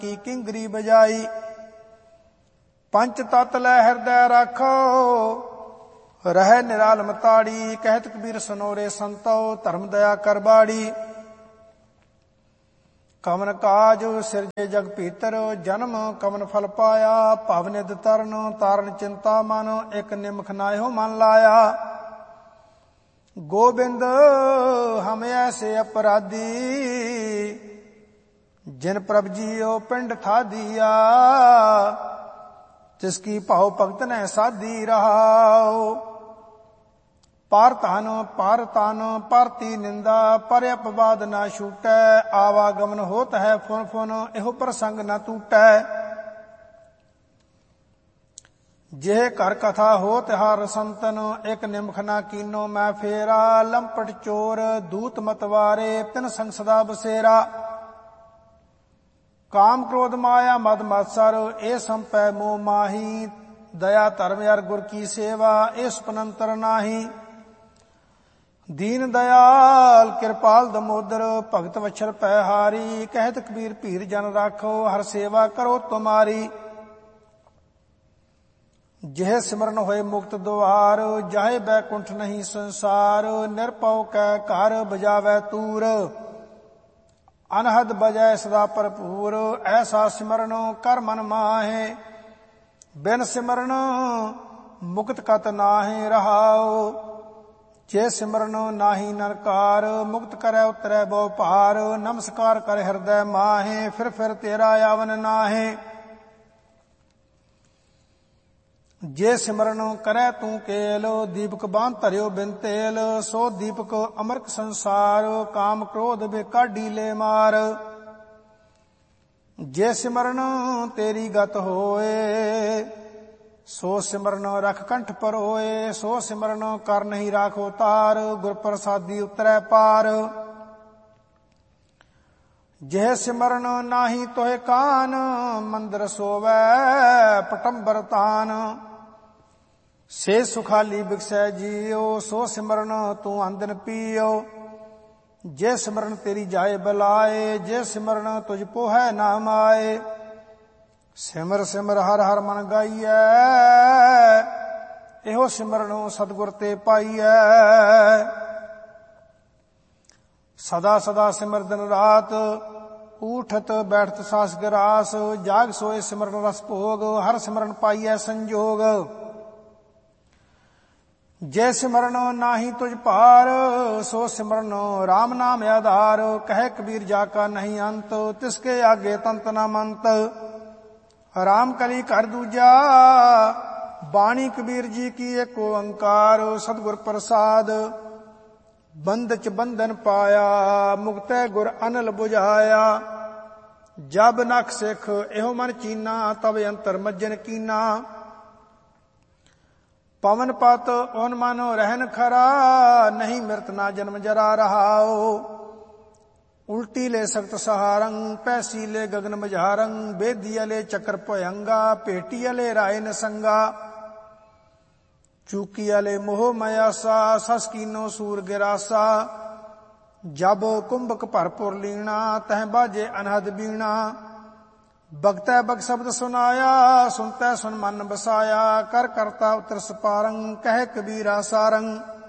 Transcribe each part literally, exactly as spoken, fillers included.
की किंगरी बजाई। पंच तत् लै हृदय राखो रह निरालम ताड़ी। कहत कबीर सनोरे संतो धर्म दया कर बाड़ी। कवन काज सिरजे जग भीतर जन्म कवन फल पाया। भवनिध तरन तारण चिंता मन एक निमख नायो मन लाया। गोबिंद हम ऐसे अपराधी जिन प्रभ जियो पिंड था दिया। तिसकी भाव भगत ने साधी रहाओ। पार तान पार तान पारती निंदा पर अपवाद ना छूटै। आवागमन होत है फुन फुन एहो प्रसंग न टूटै। जेह कर कथा होत हर संतन एक निमख ना कीनो मैं फेरा। लंपट चोर दूत मतवारे तिन संग सदा बसेरा। काम क्रोध माया मद मत्सर ए संपै मोह माही। दया धर्म अर गुर की सेवा ए सुपनंतर नाही। दीन दयाल कृपाल दमोदर भगत वछर पैहारी। कहत कबीर पीर जन राखो हर सेवा करो तुम्हारी। जेह सिमरन होए मुक्त द्वार जाहे बैकुंठ नहीं संसार। निरपौ कै घर बजावै तूर अनहद बजै सदा भरपूर। ऐसा सिमरन कर मन माहे बिन सिमरन मुक्त कत नाहे रहाओ। जे सिमरन नाही नरकार मुक्त करै उतरै बहु पार। नमस्कार कर हृदय माहे फिर फिर तेरा आवन नाहे। जे सिमरन करै तू केल दीपक बांध धरियो बिन तेल। सो दीपक अमरक संसार काम क्रोध बे काढ़ी ले मार। जे सिमरन तेरी गत होए सो सिमरन रख कंठ पर होए। सो सिमरन कर नहीं राखो तार गुर प्रसादी उतरै पार। जेह सिमरन नाही तोहे कान मंदिर सोवै पटंबर तान। से सुखाली बिकसै जियो सो सिमरन तू आंदन पियो। जे सिमरन तेरी जाए बलाए जे सिमरन तुझ पोहै नाम आए। सिमर सिमर हर हर मन गाइयै एहो सिमरन सतगुर ते पाइयै। सदा सदा सिमर दिन रात उठत बैठत सास गरास। जाग सोए सिमरन रस भोग हर सिमरन पाइयै संजोग। जय सिमरन नाही तुझ पार सो सिमरन राम नाम आधार। कह कबीर जाका नहीं अंत तिसके आगे तंत न मंत। राम कली कर दूजा बाणी कबीर जी की एक ओंकार। सतगुर प्रसाद बंद च बंधन पाया मुक्तै गुर अनल बुझाया। जब नख सिख एहो मन चीना तब अंतर मज्जन कीना। पवन पत ओन मानो रहन खरा नहीं मृत ना जन्म जरा रहाओ। उल्टी ले सख्त सहारंग पैसी ले गगन मझारंग। बेदिया ले चक्र भयंगा पेटिया ले राय नसंगा। चूकिया ले मोह मयासा सस कीनो सूर गिरासा। जब कुंभक भरपुर लीना तह बाजे अनहद बीणा। भगतै भग शब्द सुनाया सुनतै सुन मन बसाया। कर करता उतर सपारंग कह कबीरा सारंग।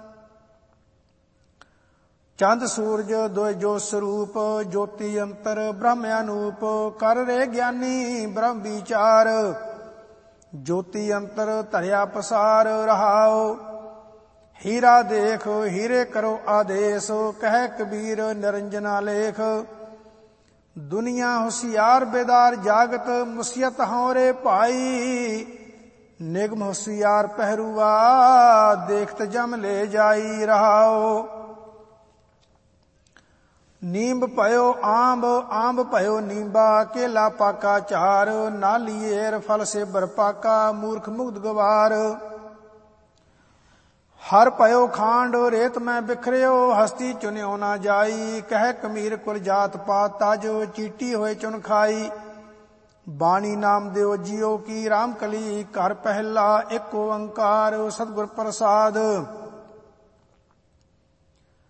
चंद सूरज दोय जो स्वरूप ज्योति अंतर ब्रह्म अनूप। कर रे ज्ञानी ब्रह्म विचार ज्योति अंतर धरिया पसार रहाओ। हीरा देख हीरे करो आदेश कह कबीर निरंजना लेख। दुनिया होशियार बेदार जागत मुसियत होरे पाई। निगम होशियार पहरुआ देखत जम ले जाई रहाओ। नींब पयो आंब आंब पयो नींबा। केला पाका चार नालिएर फल से बरपाका। मूर्ख मुग्ध गवार हर पयो खांड रेत में बिखरियो हस्ती चुन्यो ना जाई। कह कमीर कुल जात पात ताजो चीटी होए चुन खाई। बाणी नाम देव जियो की राम कली कर पहला एक ओंकार। सतगुर प्रसाद